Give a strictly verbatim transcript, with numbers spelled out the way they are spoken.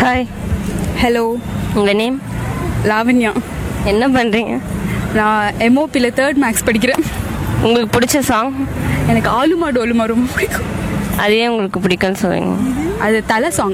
Hi. Hello. உங்கள் name? Lavanya. என்ன பண்ணுறீங்க? நான் எம்ஓபியில் தேர்ட் மேக்ஸ் படிக்கிறேன். உங்களுக்கு பிடிச்ச சாங்? எனக்கு ஆலுமா டோலுமா ரொம்ப பிடிக்கும். அது ஏன் உங்களுக்கு பிடிக்கும்னு சொல்லுங்க. அது தலை சாங்.